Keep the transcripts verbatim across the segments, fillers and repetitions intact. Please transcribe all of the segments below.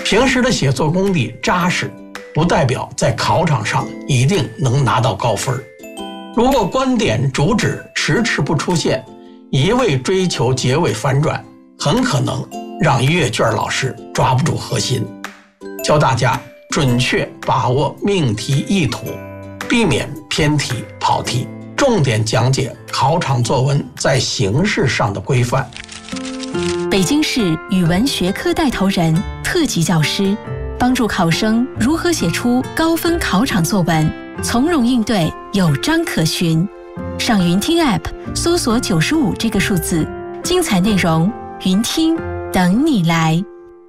平时的写作功底扎实，不代表在考场上一定能拿到高分。如果观点主旨迟迟不出现，一味追求结尾反转，很可能让阅卷老师抓不住核心。教大家准确把握命题意图，避免偏题跑题，重点讲解考场作文在形式上的规范。 北京市语文学科带头人、特级教师，帮助考生如何写出高分考场作文，从容应对，有章可循。上云听 App 搜索九十五这个数字，精彩内容云听等你来。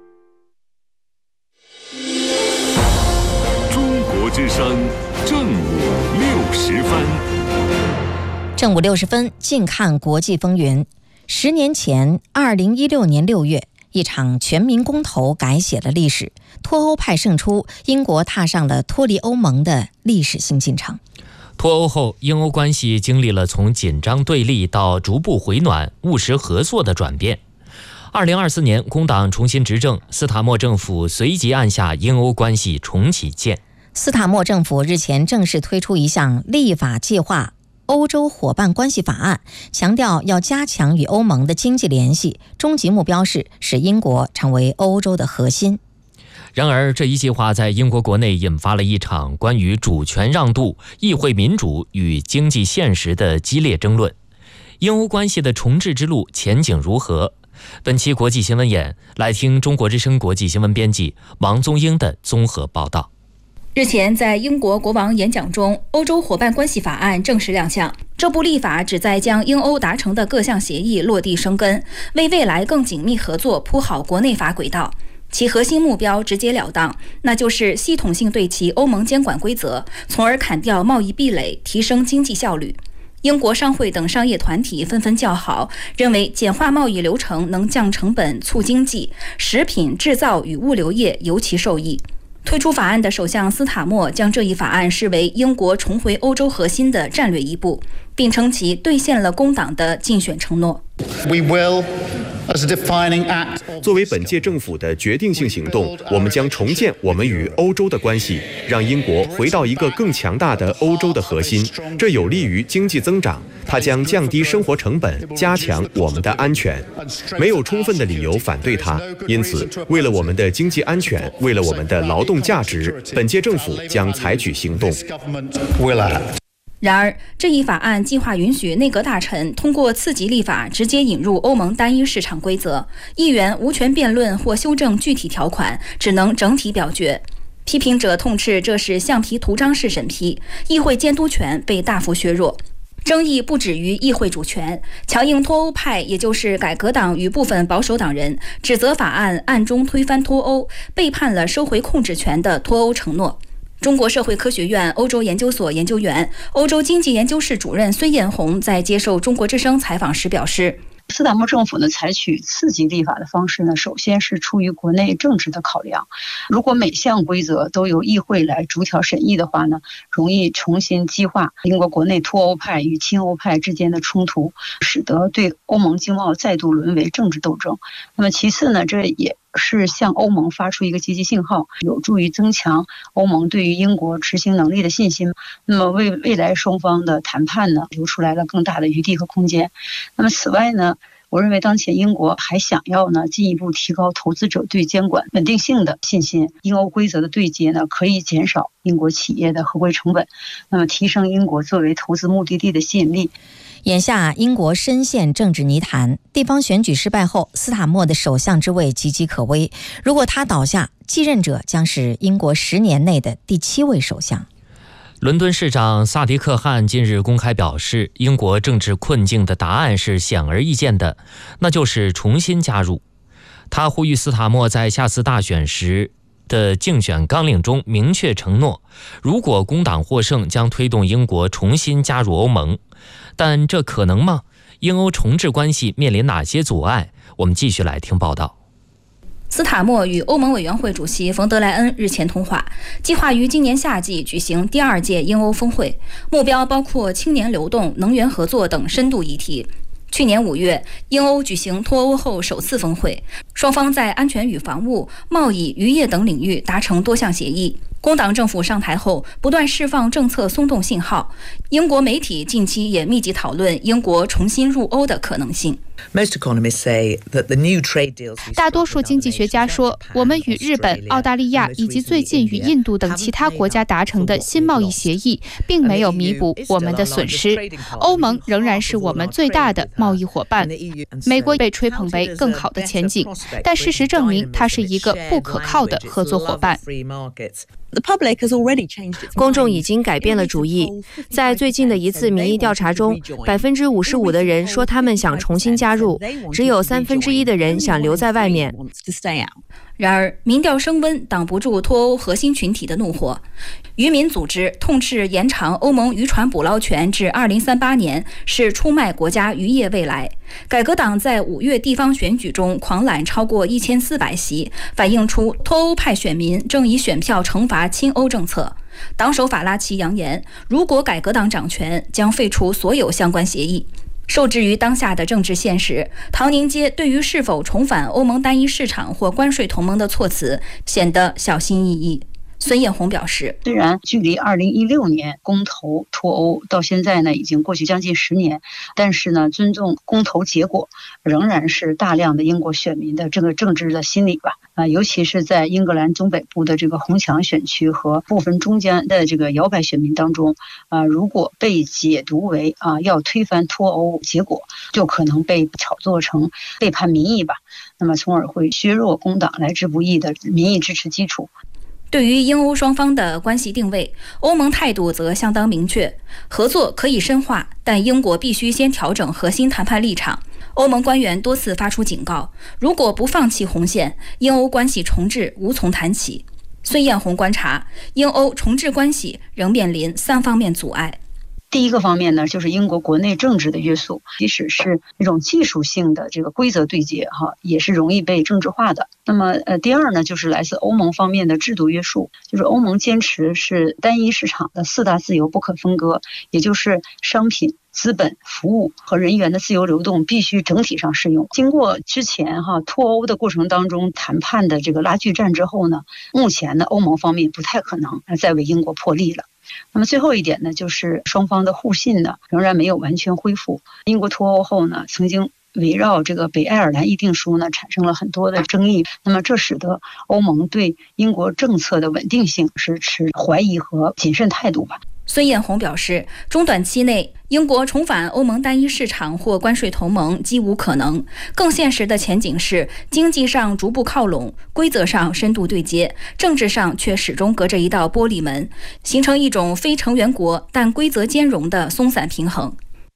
中国之声正午六十分， 正午六十分，近看国际风云。十年前，二零一六年六月，一场全民公投改写了历史，脱欧派胜出，英国踏上了脱离欧盟的历史性进程。 脱欧后，英欧关系经历了从紧张对立到逐步回暖、务实合作的转变。二零二四年，工党重新执政，斯塔默政府随即按下英欧关系重启键。 斯塔默政府日前正式推出一项立法计划欧洲伙伴关系法案，强调要加强与欧盟的经济联系，终极目标是使英国成为欧洲的核心。 然而，这一计划在英国国内引发了一场关于主权让渡、议会民主与经济现实的激烈争论。英欧关系的重置之路前景如何？本期国际新闻眼，来听中国之声国际新闻编辑王宗英的综合报道。 日前，在英国国王演讲中，欧洲伙伴关系法案正式亮相。这部立法旨在将英欧达成的各项协议落地生根，为未来更紧密合作铺好国内法轨道。其核心目标直截了当，那就是系统性对齐欧盟监管规则，从而砍掉贸易壁垒，提升经济效率。英国商会等商业团体纷纷叫好，认为简化贸易流程能降成本、促经济，食品制造与物流业尤其受益。推出法案的首相斯塔默将这一法案视为英国重回欧洲核心的战略一步，并称其兑现了工党的竞选承诺。 We will, as a defining act, 作为本届政府的决定性行动，我们将重建我们与欧洲的关系，让英国回到一个更强大的欧洲的核心。这有利于经济增长，它将降低生活成本，加强我们的安全。没有充分的理由反对它。因此，为了我们的经济安全，为了我们的劳动价值，本届政府将采取行动。 然而，这一法案计划允许内阁大臣通过次级立法直接引入欧盟单一市场规则，议员无权辩论或修正具体条款，只能整体表决。批评者痛斥这是橡皮图章式审批，议会监督权被大幅削弱。争议不止于议会主权，强硬脱欧派，也就是改革党与部分保守党人，指责法案暗中推翻脱欧，背叛了收回控制权的脱欧承诺。中国社会科学院欧洲研究所研究员、欧洲经济研究室主任孙艳红在接受中国之声采访时表示， 斯塔默政府呢采取次级立法的方式呢，首先是出于国内政治的考量。如果每项规则都由议会来逐条审议的话呢，容易重新激化英国国内脱欧派与亲欧派之间的冲突，使得对欧盟经贸再度沦为政治斗争。那么其次呢，这也是向欧盟发出一个积极信号，有助于增强欧盟对于英国执行能力的信心。那么为未来双方的谈判呢，留出来了更大的余地和空间。那么此外呢，我认为当前英国还想要呢进一步提高投资者对监管稳定性的信心。英欧规则的对接呢，可以减少英国企业的合规成本，那么提升英国作为投资目的地的吸引力。 眼下英国深陷政治泥潭，地方选举失败后，斯塔默的首相之位岌岌可危。如果他倒下，继任者将是英国十年内的第七位首相。 伦敦市长萨迪克汗近日公开表示，英国政治困境的答案是显而易见的，那就是重新加入。他呼吁斯塔默在下次大选时的竞选纲领中明确承诺，如果工党获胜，将推动英国重新加入欧盟。但这可能吗？英欧重置关系面临哪些阻碍？我们继续来听报道。 斯塔默与欧盟委员会主席冯德莱恩日前通话，计划于今年夏季举行第二届英欧峰会，目标包括青年流动、能源合作等深度议题。 去年五月，英欧举行脱欧后首次峰会，双方在安全与防务、贸易、渔业等领域达成多项协议。工党政府上台后，不断释放政策松动信号。英国媒体近期也密集讨论英国重新入欧的可能性。 大多数经济学家说，我们与日本、澳大利亚以及最近与印度等其他国家达成的新贸易协议，并没有弥补我们的损失。欧盟仍然是我们最大的贸易伙伴。美国被吹捧为更好的前景，但事实证明它是一个不可靠的合作伙伴。 公众已经改变了主意。在最近的一次民意调查中，百分之五十五的人说他们想重新加入，只有三分之一的人想留在外面。 然而，民调升温挡不住脱欧核心群体的怒火。渔民组织痛斥延长欧盟渔船捕捞权至二零三八年是出卖国家渔业未来。改革党在五月地方选举中狂揽超过一千四百席，反映出脱欧派选民正以选票惩罚亲欧政策。党首法拉奇扬言，如果改革党掌权，将废除所有相关协议。受制于当下的政治现实，唐宁街对于是否重返欧盟单一市场或关税同盟的措辞显得小心翼翼。孙艳红表示， 虽然距离二零一六年公投脱欧到现在呢已经过去将近十年，但是呢尊重公投结果仍然是大量的英国选民的这个政治的心理吧。啊，尤其是在英格兰中北部的这个红墙选区和部分中间的这个摇摆选民当中，啊，如果被解读为啊要推翻脱欧结果，就可能被炒作成背叛民意吧，那么从而会削弱工党来之不易的民意支持基础。 对于英欧双方的关系定位，欧盟态度则相当明确，合作可以深化，但英国必须先调整核心谈判立场。欧盟官员多次发出警告，如果不放弃红线，英欧关系重置无从谈起。孙艳红观察，英欧重置关系仍面临三方面阻碍。 第一个方面呢，就是英国国内政治的约束，即使是那种技术性的这个规则对接哈，也是容易被政治化的。那么呃，第二呢，就是来自欧盟方面的制度约束，就是欧盟坚持是单一市场的四大自由不可分割，也就是商品、资本、服务和人员的自由流动必须整体上适用。经过之前哈脱欧的过程当中谈判的这个拉锯战之后呢，目前呢欧盟方面不太可能再为英国破例了。那么最后一点呢，就是双方的互信呢仍然没有完全恢复。英国脱欧后呢，曾经围绕这个北爱尔兰议定书呢产生了很多的争议，那么这使得欧盟对英国政策的稳定性是持怀疑和谨慎态度吧。 孙艳红表示，中短期内英国重返欧盟单一市场或关税同盟几无可能，更现实的前景是经济上逐步靠拢，规则上深度对接，政治上却始终隔着一道玻璃门，形成一种非成员国但规则兼容的松散平衡。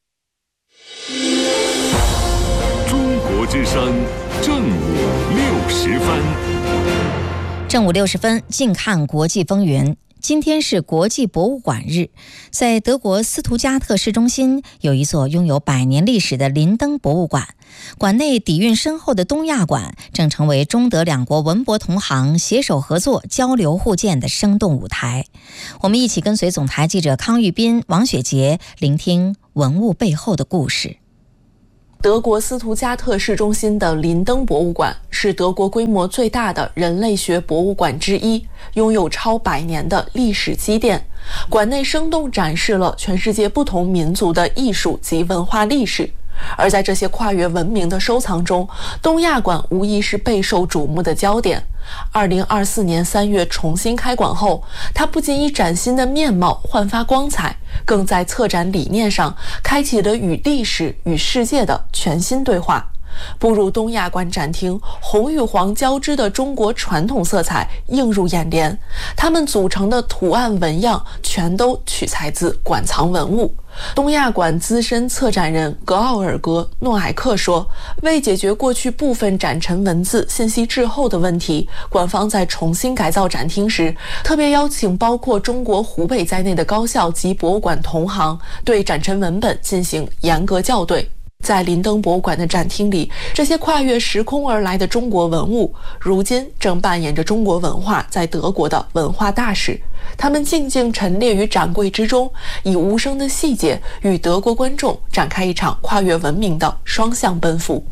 中国之声正午六十分， 正午六十分，近看国际风云。今天是国际博物馆日，在德国斯图加特市中心有一座拥有百年历史的林登博物馆，馆内底蕴深厚的东亚馆正成为中德两国文博同行携手合作、交流互鉴的生动舞台。我们一起跟随总台记者康玉斌、王雪杰，聆听文物背后的故事。 德国斯图加特市中心的林登博物馆是德国规模最大的人类学博物馆之一，拥有超百年的历史积淀。馆内生动展示了全世界不同民族的艺术及文化历史。而在这些跨越文明的收藏中，东亚馆无疑是备受瞩目的焦点。二零二四年三月重新开馆后，它不仅以崭新的面貌焕发光彩，更在策展理念上开启了与历史与世界的全新对话。步入东亚馆展厅，红与黄交织的中国传统色彩映入眼帘，它们组成的图案纹样全都取材自馆藏文物。东亚馆资深策展人格奥尔格·诺埃克说，为解决过去部分展陈文字信息滞后的问题，馆方在重新改造展厅时，特别邀请包括中国湖北在内的高校及博物馆同行，对展陈文本进行严格校对。 在林登博物馆的展厅里，这些跨越时空而来的中国文物，如今正扮演着中国文化在德国的文化大使。他们静静陈列于展柜之中，以无声的细节与德国观众展开一场跨越文明的双向奔赴。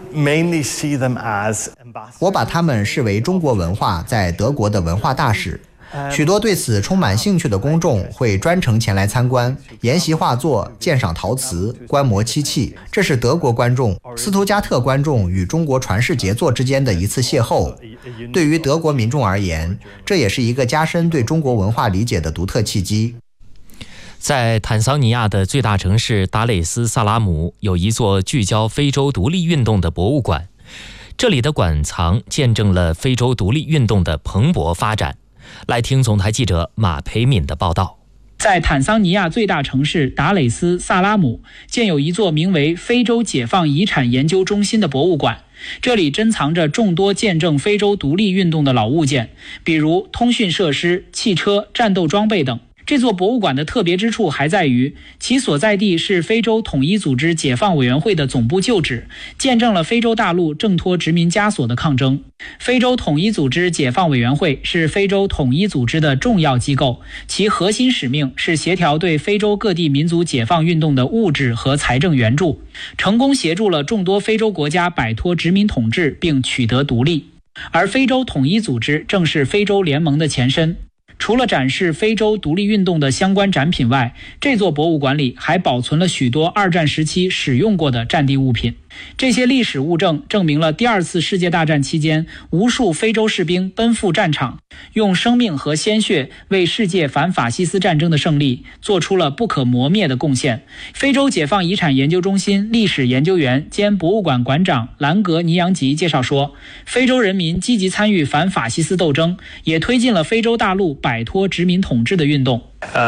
我把他们视为中国文化在德国的文化大使。许多对此充满兴趣的公众会专程前来参观，研习画作，鉴赏陶瓷，观摩漆器。这是德国观众、斯图加特观众与中国传世杰作之间的一次邂逅。对于德国民众而言，这也是一个加深对中国文化理解的独特契机。 在坦桑尼亚的最大城市达累斯萨拉姆，有一座聚焦非洲独立运动的博物馆。这里的馆藏见证了非洲独立运动的蓬勃发展。来听总台记者马培敏的报道。 在坦桑尼亚最大城市达累斯萨拉姆，建有一座名为非洲解放遗产研究中心的博物馆。这里珍藏着众多见证非洲独立运动的老物件，比如通讯设施、汽车、战斗装备等。这座博物馆的特别之处还在于，其所在地是非洲统一组织解放委员会的总部旧址，见证了非洲大陆挣脱殖民枷锁的抗争。非洲统一组织解放委员会是非洲统一组织的重要机构，其核心使命是协调对非洲各地民族解放运动的物质和财政援助，成功协助了众多非洲国家摆脱殖民统治并取得独立。而非洲统一组织正是非洲联盟的前身。除了展示非洲独立运动的相关展品外，这座博物馆里还保存了许多二战时期使用过的战地物品。这些历史物证证明了第二次世界大战期间，无数非洲士兵奔赴战场，用生命和鲜血为世界反法西斯战争的胜利做出了不可磨灭的贡献。非洲解放遗产研究中心历史研究员兼博物馆馆长兰格尼扬吉介绍说，非洲人民积极参与反法西斯斗争，也推进了非洲大陆摆脱殖民统治的运动。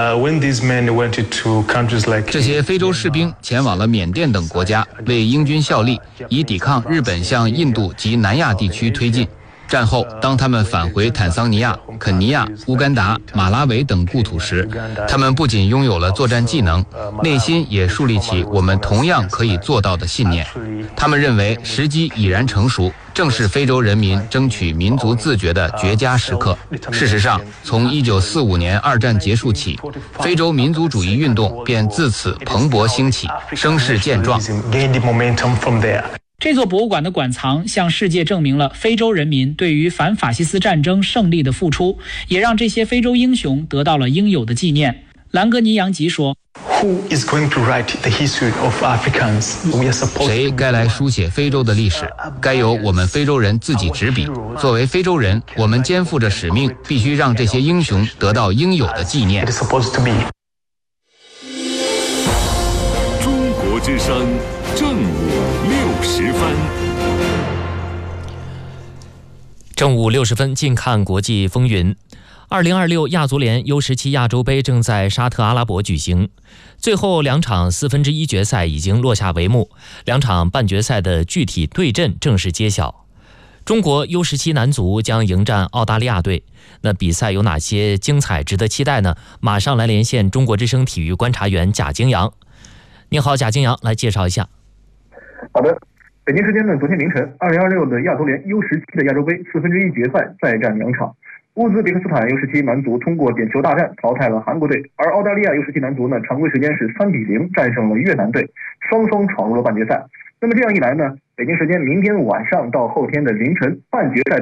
这些非洲士兵前往了缅甸等国家，为英军效力，以抵抗日本向印度及南亚地区推进。战后，当他们返回坦桑尼亚、肯尼亚、乌干达、马拉维等故土时，他们不仅拥有了作战技能，内心也树立起我们同样可以做到的信念。他们认为时机已然成熟，正是非洲人民争取民族自决的绝佳时刻。事实上，从一九四五年二战结束起，非洲民族主义运动便自此蓬勃兴起，声势健壮。 这座博物馆的馆藏向世界证明了非洲人民对于反法西斯战争胜利的付出，也让这些非洲英雄得到了应有的纪念。兰格尼扬吉说， 谁该来书写非洲的历史？该由我们非洲人自己执笔。作为非洲人，我们肩负着使命，必须让这些英雄得到应有的纪念。 中国之声正午六时分。 正午六十分，近看国际风云。二零二六亚足联 U 十七 亚洲杯正在沙特阿拉伯举行，最后两场四分之一决赛已经落下帷幕，两场半决赛的具体对阵正式揭晓。中国 U 十七 男足将迎战澳大利亚队，那比赛有哪些精彩值得期待呢？马上来连线中国之声体育观察员贾京阳。你好，贾京阳，来介绍一下。 好的，北京时间的昨天凌晨，二零二六的亚足联 U 十七 的亚洲杯四分之一决赛再战两场。乌兹别克斯坦 U 十七 男足通过点球大战淘汰了韩国队，而澳大利亚 U 十七 男足呢，常规时间是三比零战胜了越南队，双双闯入了半决赛。那么这样一来呢，北京时间明天晚上到后天的凌晨半决赛